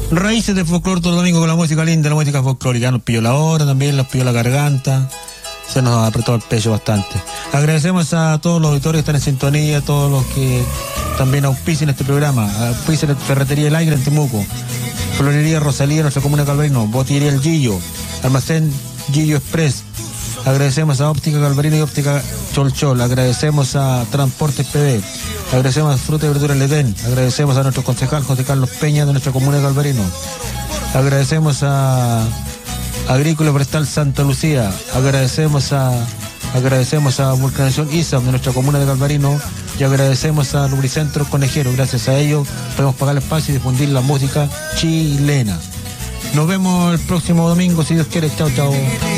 Raíces del folclore todo el domingo con la música linda, la música folclórica. Nos pilló la hora también, nos pilló la garganta. Se nos apretó el pecho bastante. Agradecemos a todos los auditores que están en sintonía, a todos los que también auspician este programa. Auspician Ferretería El Aire en Temuco, Florería Rosalía, nuestra comuna de Calvarino, Botillería El Gillo, Almacén Gillo Express. Agradecemos a Óptica Calvarino y Óptica Cholchol. Agradecemos a Transportes PB. Agradecemos a Fruta y Verdura El Edén. Agradecemos a nuestro concejal José Carlos Peña de nuestra comuna de Calvarino. Agradecemos a Agrícola Forestal Santa Lucía. Agradecemos a Vulcanización ISAM de nuestra comuna de Calvarino. Y agradecemos a Lubricentro Conejero. Gracias a ellos podemos pagar el espacio y difundir la música chilena. Nos vemos el próximo domingo, si Dios quiere. Chao, chao.